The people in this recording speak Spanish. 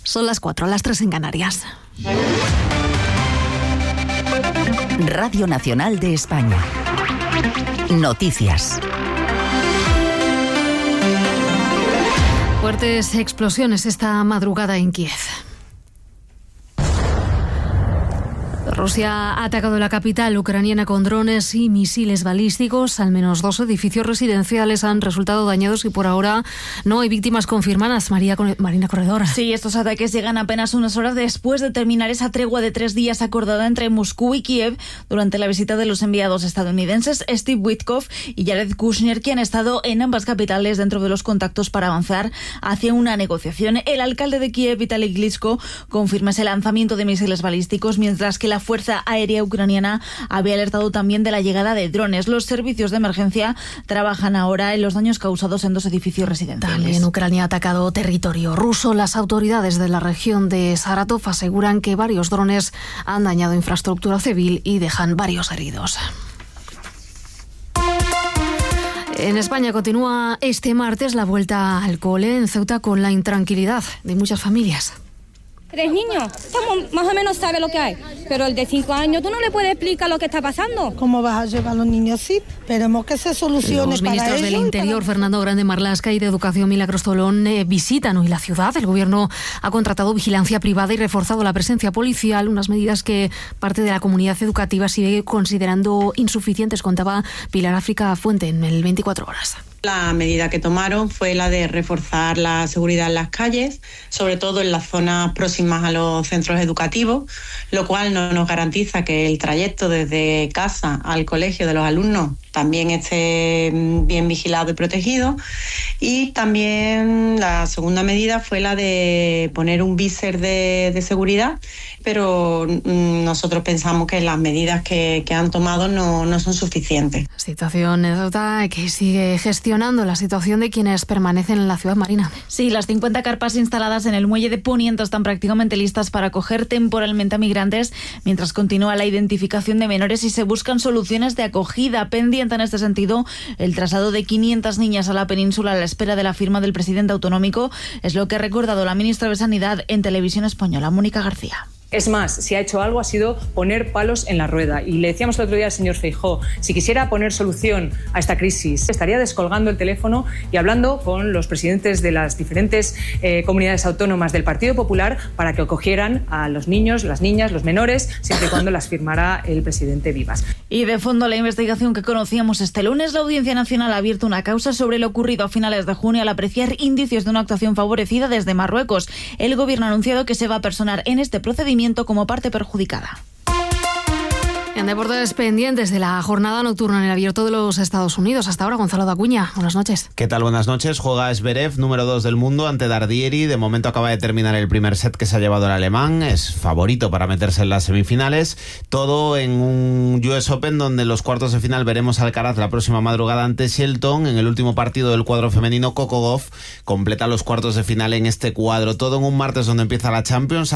Son las 4, las 3 en Canarias. Radio Nacional de España. Noticias. Fuertes explosiones esta madrugada en Kiev. Rusia ha atacado la capital ucraniana con drones y misiles balísticos. Al menos 2 edificios residenciales han resultado dañados y por ahora no hay víctimas confirmadas. Marina Corredor. Sí, estos ataques llegan apenas unas horas después de terminar esa tregua de 3 días acordada entre Moscú y Kiev durante la visita de los enviados estadounidenses Steve Witkoff y Jared Kushner, que han estado en ambas capitales dentro de los contactos para avanzar hacia una negociación. El alcalde de Kiev, Vitaly Klitschko, confirma ese lanzamiento de misiles balísticos, mientras que la Fuerza Aérea Ucraniana había alertado también de la llegada de drones. Los servicios de emergencia trabajan ahora en los daños causados en 2 edificios residenciales. También Ucrania ha atacado territorio ruso. Las autoridades de la región de Saratov aseguran que varios drones han dañado infraestructura civil y dejan varios heridos. En España continúa este martes la vuelta al cole en Ceuta con la intranquilidad de muchas familias. 3 niños, más o menos sabe lo que hay, pero el de 5 años tú no le puedes explicar lo que está pasando. ¿Cómo vas a llevar a los niños así? Esperemos que se solucione. Los ministros del Interior, Fernando Grande Marlaska, y de Educación, Milagros Tolón, visitan hoy la ciudad. El Gobierno ha contratado vigilancia privada y reforzado la presencia policial, unas medidas que parte de la comunidad educativa sigue considerando insuficientes, contaba Pilar África Fuente en el 24 horas. La medida que tomaron fue la de reforzar la seguridad en las calles, sobre todo en las zonas próximas a los centros educativos, lo cual no nos garantiza que el trayecto desde casa al colegio de los alumnos también esté bien vigilado y protegido. Y también la segunda medida fue la de poner un viser de seguridad, pero nosotros pensamos que las medidas que han tomado no son suficientes. Situación que sigue gestionando la situación de quienes permanecen en la ciudad, Marina. Sí, las 50 carpas instaladas en el muelle de Poniente están prácticamente listas para acoger temporalmente a migrantes, mientras continúa la identificación de menores y se buscan soluciones de acogida. Pendiente en este sentido el traslado de 500 niñas a la península a la espera de la firma del presidente autonómico, es lo que ha recordado la ministra de Sanidad en Televisión Española, Mónica García. Es más, si ha hecho algo ha sido poner palos en la rueda. Y le decíamos el otro día al señor Feijóo, si quisiera poner solución a esta crisis, estaría descolgando el teléfono y hablando con los presidentes de las diferentes comunidades autónomas del Partido Popular para que acogieran a los niños, las niñas, los menores, siempre y cuando las firmara el presidente vivas. Y de fondo la investigación que conocíamos este lunes, la Audiencia Nacional ha abierto una causa sobre lo ocurrido a finales de junio al apreciar indicios de una actuación favorecida desde Marruecos. El Gobierno ha anunciado que se va a personar en este procedimiento como parte perjudicada. En deportes, pendientes de la jornada nocturna en el Abierto de los Estados Unidos. Hasta ahora, Gonzalo Dacuña. Buenas noches. ¿Qué tal? Buenas noches. Juega Zverev, número 2 del mundo, ante Dardieri. De momento acaba de terminar el primer set que se ha llevado el alemán. Es favorito para meterse en las semifinales. Todo en un US Open donde en los cuartos de final veremos a Alcaraz la próxima madrugada ante Shelton. En el último partido del cuadro femenino, Coco Gauff completa los cuartos de final en este cuadro. Todo en un martes donde empieza la Champions.